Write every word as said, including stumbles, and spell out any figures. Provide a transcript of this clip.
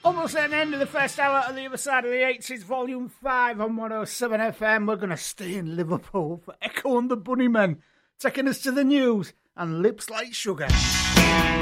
Almost at the end of the first hour on the other side of the eighties, Volume five on one oh seven F M. We're going to stay in Liverpool for Echo and the Bunnymen, taking us to the news and Lips Like Sugar.